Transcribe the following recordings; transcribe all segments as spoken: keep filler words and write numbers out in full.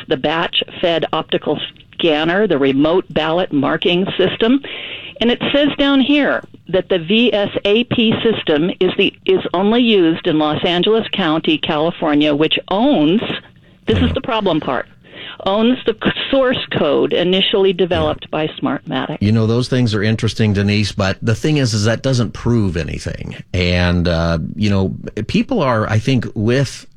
the batch-fed optical scanner, the remote ballot marking system. And it says down here that the V S A P system is the is only used in Los Angeles County, California, which owns, this yeah. is the problem part, owns the source code initially developed yeah. by Smartmatic. You know, those things are interesting, Denise, but the thing is, is that doesn't prove anything. And, uh, you know, people are, I think, with,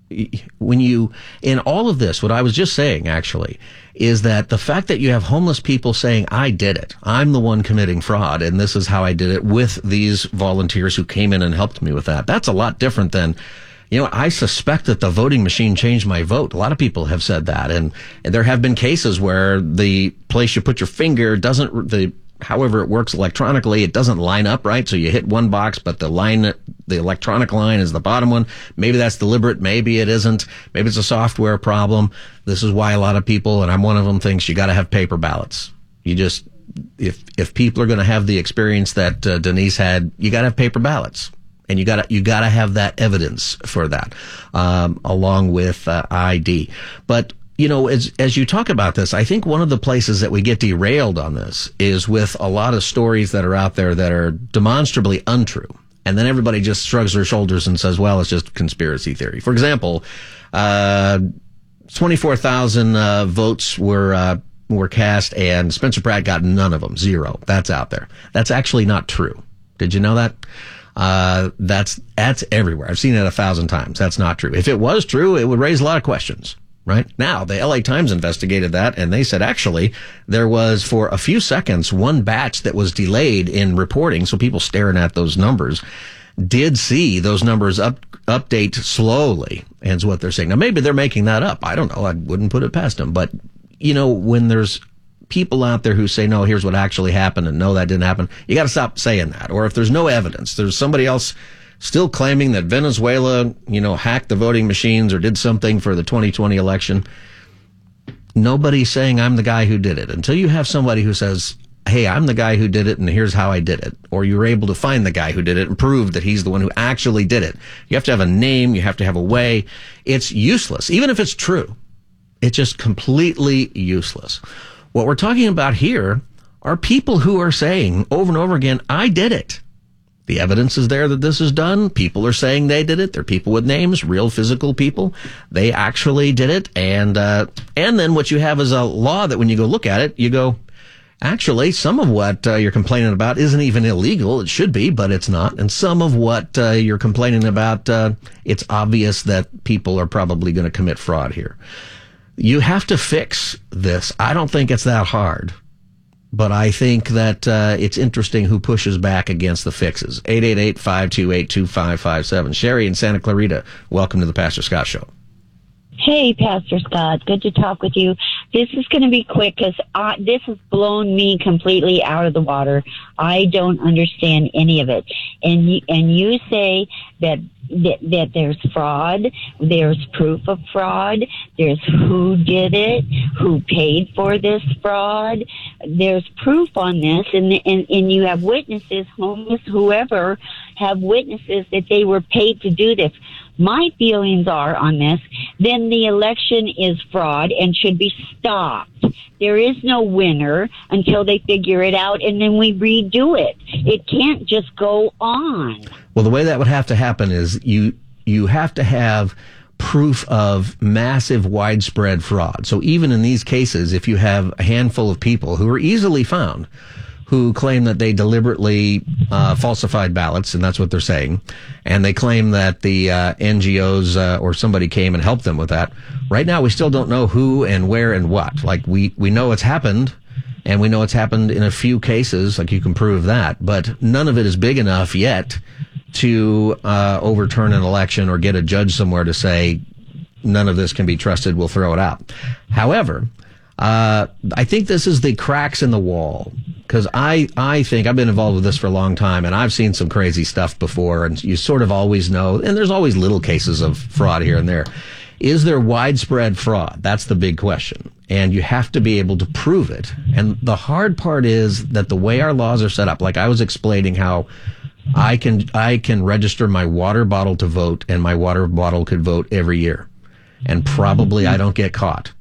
when you, in all of this, what I was just saying, actually, is that the fact that you have homeless people saying, I did it, I'm the one committing fraud, and this is how I did it, with these volunteers who came in and helped me with that. That's a lot different than, you know, I suspect that the voting machine changed my vote. A lot of people have said that. And, and there have been cases where the place you put your finger doesn't, the, however it works electronically, it doesn't line up right. So you hit one box, but the line, the electronic line is the bottom one. Maybe that's deliberate. Maybe it isn't. Maybe it's a software problem. This is why a lot of people, and I'm one of them, thinks you got to have paper ballots. You just, if, if people are going to have the experience that uh, Denise had, you got to have paper ballots. And you gotta, you gotta have that evidence for that, um, along with, uh, I D. But, you know, as, as you talk about this, I think one of the places that we get derailed on this is with a lot of stories that are out there that are demonstrably untrue. And then everybody just shrugs their shoulders and says, well, it's just conspiracy theory. For example, uh, twenty-four thousand, uh, votes were, uh, were cast, and Spencer Pratt got none of them. Zero. That's out there. That's actually not true. Did you know that? Uh, that's, that's everywhere. I've seen it a thousand times. That's not true. If it was true, it would raise a lot of questions, right? Now, the L A Times investigated that, and they said, actually, there was, for a few seconds, one batch that was delayed in reporting, so people staring at those numbers did see those numbers up, update slowly, and is what they're saying. Now, maybe they're making that up. I don't know. I wouldn't put it past them. But, you know, when there's people out there who say, no, here's what actually happened, and no, that didn't happen, you got to stop saying that. Or if there's no evidence, there's somebody else still claiming that Venezuela, you know, hacked the voting machines or did something for the twenty twenty election. Nobody's saying I'm the guy who did it. Until you have somebody who says, hey, I'm the guy who did it, and here's how I did it. Or you're able to find the guy who did it and prove that he's the one who actually did it. You have to have a name. You have to have a way. It's useless. Even if it's true, it's just completely useless. What we're talking about here are people who are saying over and over again, I did it. The evidence is there that this is done. People are saying they did it. They're people with names, real physical people. They actually did it. And, uh, and then what you have is a law that when you go look at it, you go, actually, some of what uh, you're complaining about isn't even illegal. It should be, but it's not. And some of what uh, you're complaining about, uh, it's obvious that people are probably going to commit fraud here. You have to fix this. I don't think it's that hard, but I think that uh, it's interesting who pushes back against the fixes. eight eight eight, five two eight, two five five seven. Sherry in Santa Clarita, welcome to the Pastor Scott Show. Hey, Pastor Scott. Good to talk with you. This is going to be quick because this has blown me completely out of the water. I don't understand any of it. And you, and you say that, that that there's fraud, there's proof of fraud, there's who did it, who paid for this fraud. There's proof on this, and and, and you have witnesses, homeless, whoever, have witnesses that they were paid to do this. My feelings are on this, then the election is fraud and should be stopped. There is no winner until they figure it out, and then we redo it. It can't just go on. Well, the way that would have to happen is you you have to have proof of massive, widespread fraud. So even in these cases, if you have a handful of people who are easily found, who claim that they deliberately uh, falsified ballots, and that's what they're saying, and they claim that the uh, N G Os uh, or somebody came and helped them with that. Right now, we still don't know who and where and what. Like, we, we know it's happened, and we know it's happened in a few cases, like you can prove that, but none of it is big enough yet to uh, overturn an election or get a judge somewhere to say, none of this can be trusted, we'll throw it out. However, Uh, I think this is the cracks in the wall, because I, I think I've been involved with this for a long time, and I've seen some crazy stuff before, and you sort of always know, and there's always little cases of fraud here and there. Is there widespread fraud? That's the big question. And you have to be able to prove it. And the hard part is that the way our laws are set up, like I was explaining how I can, I can register my water bottle to vote, and my water bottle could vote every year. And probably I don't get caught.